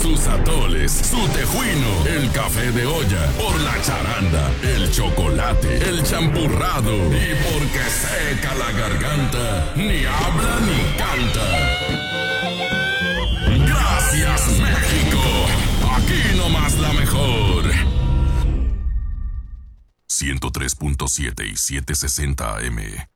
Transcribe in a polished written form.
sus atoles, su tejuino, el café de olla, por la charanda, el chocolate, el champurrado y porque seca la garganta, ni habla ni canta. Gracias, México. Aquí nomás la mejor. 103.7 y 760 AM.